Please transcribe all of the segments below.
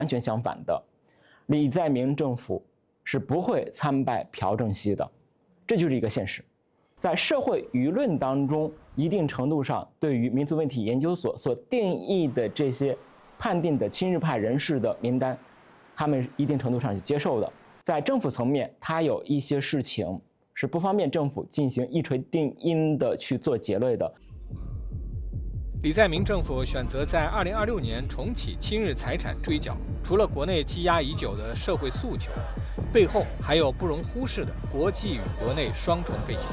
完全相反的，李在明政府是不会参拜朴正熙的，这就是一个现实。在社会舆论当中，一定程度上对于民族问题研究所所定义的这些判定的亲日派人士的名单，他们一定程度上是接受的。在政府层面，他有一些事情是不方便政府进行一锤定音的去做结论的。 李在明政府选择在2026年重启亲日财产追缴，除了国内积压已久的社会诉求，背后还有不容忽视的国际与国内双重背景。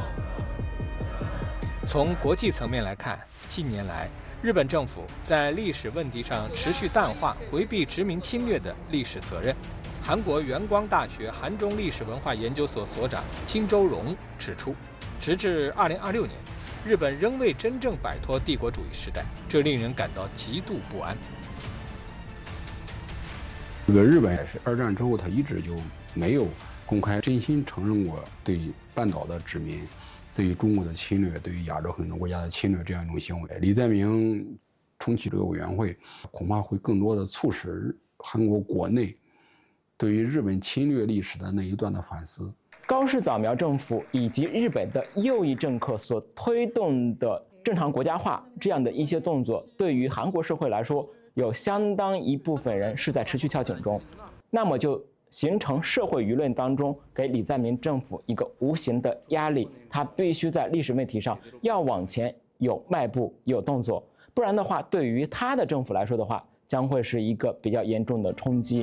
从国际层面来看，近年来日本政府在历史问题上持续淡化回避殖民侵略的历史责任。韩国元光大学韩中历史文化研究所所长金周荣指出，直至2026年，日本仍未真正摆脱帝国主义时代，这令人感到极度不安。 这个日本是二战之后，他一直就没有公开真心承认过对半岛的殖民、对于中国的侵略、对于亚洲很多国家的侵略这样一种行为。李在明重启这个委员会，恐怕会更多的促使韩国国内对于日本侵略历史的那一段的反思。 高市早苗政府以及日本的右翼政客所推动的正常国家化这样的一些动作，对于韩国社会来说，有相当一部分人是在持续敲警钟，那么就形成社会舆论当中给李在明政府一个无形的压力，他必须在历史问题上要往前有迈步、有动作，不然的话，对于他的政府来说的话，将会是一个比较严重的冲击。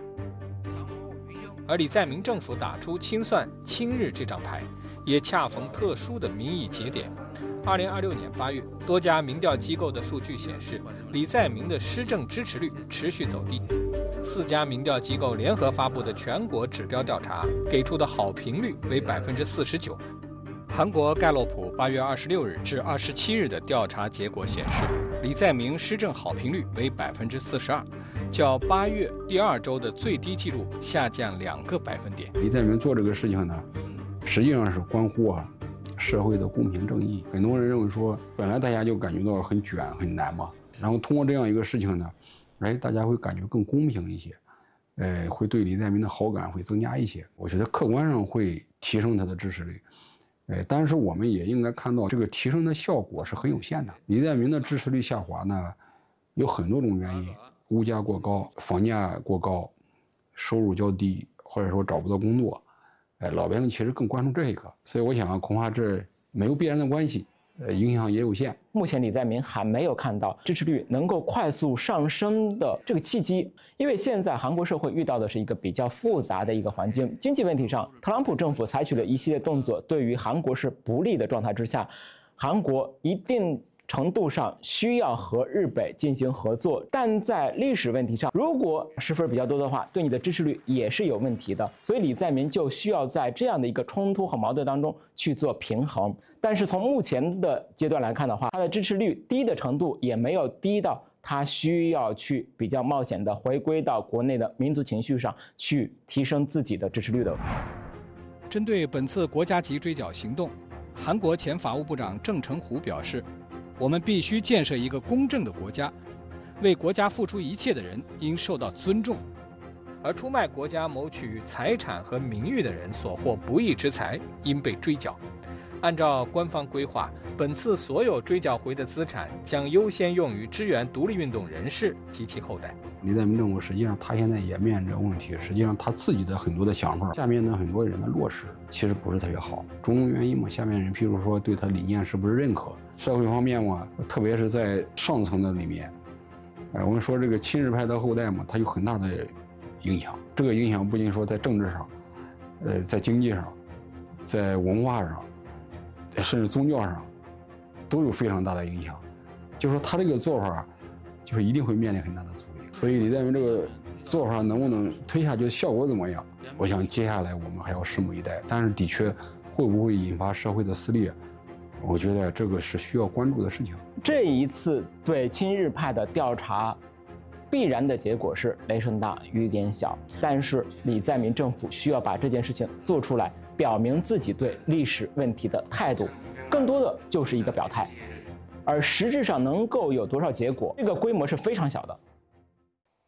而李在明政府打出清算亲日这张牌，也恰逢特殊的民意节点。2026年8月，多家民调机构的数据显示，李在明的施政支持率持续走低。4家民调机构联合发布的全国指标调查给出的好评率为49%。韩国盖洛普8月26日至27日的调查结果显示，李在明施政好评率为42%，较8月第2周的最低纪录下降2个百分点。 李在明做这个事情呢，实际上是关乎社会的公平正义。很多人认为说，本来大家就感觉到很卷很难嘛，然后通过这样一个事情呢，大家会感觉更公平一些，会对李在明的好感会增加一些。我觉得客观上会提升他的支持率。但是我们也应该看到，这个提升的效果是很有限的。李在明的支持率下滑呢，有很多种原因：物价过高、房价过高、收入较低，或者说找不到工作。老百姓其实更关注这个，所以我想恐怕这没有必然的关系，影响也有限。 目前李在明还没有看到支持率能够快速上升的这个契机，因为现在韩国社会遇到的是一个比较复杂的一个环境。经济问题上，特朗普政府采取了一系列动作，对于韩国是不利的状态之下，韩国一定程度上需要和日本进行合作，但在历史问题上，如果失分比较多的话，对你的支持率也是有问题的。所以李在明就需要在这样的一个冲突和矛盾当中去做平衡。但是从目前的阶段来看的话，他的支持率低的程度也没有低到他需要去比较冒险的回归到国内的民族情绪上去提升自己的支持率的。 针对本次国家级追缴行动，韩国前法务部长郑成虎表示，我们必须建设一个公正的国家，为国家付出一切的人应受到尊重，而出卖国家谋取财产和名誉的人所获不义之财应被追缴。按照官方规划，本次所有追缴回的资产将优先用于支援独立运动人士及其后代。 李在明政府实际上他现在也面临着问题，实际上他自己的很多的想法，下面的很多人的落实其实不是特别好，种种原因嘛。下面人譬如说对他理念是不是认可，社会方面嘛，特别是在上层的里面，我们说这个亲日派的后代嘛，他有很大的影响。这个影响不仅说在政治上，在经济上，在文化上，甚至宗教上，都有非常大的影响。就是说他这个做法，就是一定会面临很大的阻力。所以李在明这个做法能不能推下去，效果怎么样？我想接下来我们还要拭目以待。但是的确会不会引发社会的撕裂，我觉得这个是需要关注的事情。 这一次对亲日派的调查，必然的结果是雷声大雨点小。但是李在明政府需要把这件事情做出来，表明自己对历史问题的态度，更多的就是一个表态。而实质上能够有多少结果，这个规模是非常小的。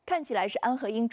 看起来是安和英